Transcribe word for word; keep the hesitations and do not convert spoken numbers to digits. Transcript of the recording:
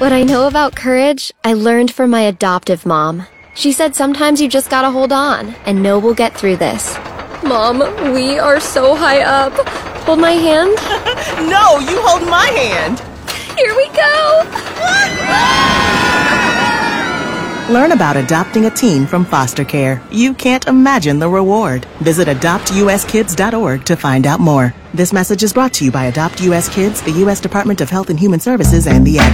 What I know about courage, I learned from my adoptive mom. She said sometimes you just gotta hold on and know we'll get through this. Mom, we are so high up. Hold my hand. No, you hold my hand. Here we go. Learn about adopting a teen from foster care. You can't imagine the reward. Visit adopt u s kids dot org to find out more. This message is brought to you by Adopt U S Kids, the U S Department of Health and Human Services, and the Ad